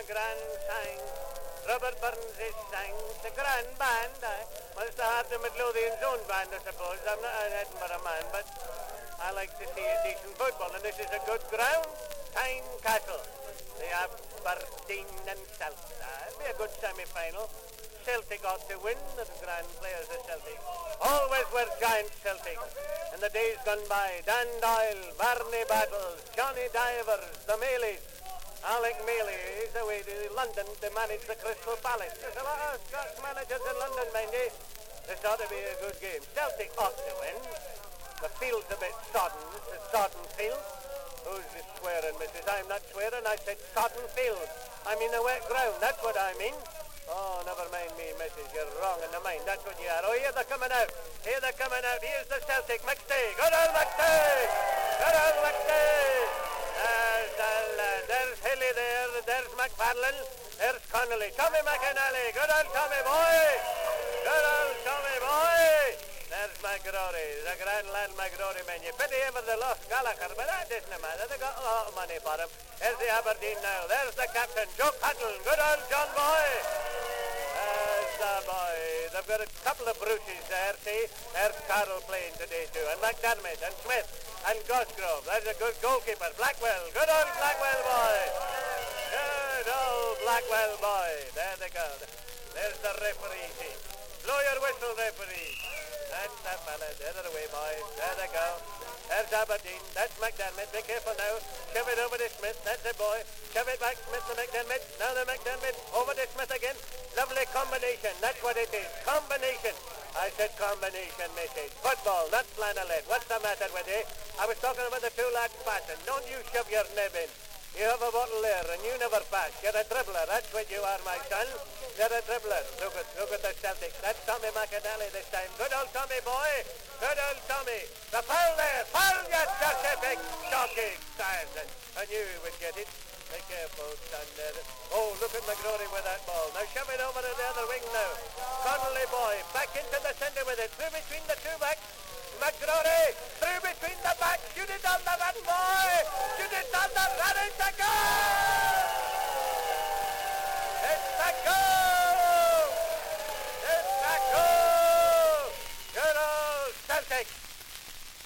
a grand sang. Robert Burns is sang. The grand band. Well, it's the Heart of Midlothian's own band, I suppose. I'm not an Edinburgh man, but I like to see a decent football, and this is a good ground. Tynecastle. They have Aberdeen and Celtic. It'll be a good semi-final. Celtic ought to win, the grand players of Celtic. Always were giant Celtic. In the days gone by, Dan Doyle, Barney Battles, Johnny Divers, the Meleys. Alec Maley is away to London to manage the Crystal Palace. There's a lot of Scots managers in London, mind you. This ought to be a good game. Celtic ought to win. The field's a bit sodden. It's a sodden field. Who's this swearing, missus? I'm not swearing. I said sodden field. I mean a wet ground. That's what I mean. Oh, never mind me, missus. You're wrong in the mind. That's what you are. Oh, here they're coming out. Here they're coming out. Here's the Celtic. McStay. Good old McStay. Good old McStay. There's the lad. There's Hilly there. There's McFarlane. There's Connolly. Tommy McAnally. Good old Tommy boy. Good old Tommy boy. There's McGrory. The grand lad McGrory, man. You pity ever they lost Gallagher, but that doesn't matter. They got a lot of money for him. There's the Aberdeen now. There's the captain, Joe Cottle. Good old John Boy. There's the boy. They've got a couple of brooches there, see? There's Carroll playing today too. And McDermott and Smith and Cosgrove. There's a good goalkeeper. Blackwell. Good old Blackwell boy. Good old Blackwell boy. There they go. There's the referee, see? Blow your whistle, referee. That's the fella. There they're away, boys. There they go. There's Aberdeen. That's McDermott. Be careful now. Shove it over to Smith. That's the boy. Shove it back. Smith to McDermott. Now the McDermott. Over to Smith again. Lovely combination. That's what it is. Combination. I said combination, message. Football, not flannelette. What's the matter with you? I was talking about the two lads passing. Don't you shove your nib in. You have a bottle there, and you never pass. You're a dribbler. That's what you are, my son. You're a dribbler. Look at the Celtic. That's Tommy McAnally this time. Good old Tommy, boy. Good old Tommy. The foul there. Foul, you big shocking stand. I knew he would get it. Be careful, son. Oh, look at McGrory with that ball. Now shove it over to the other wing now. Connolly, boy. Back into the centre with it. Through between the two backs. McGrory, through between the backs, shoot it on the man, boy! Shoot it on the man, it's a goal!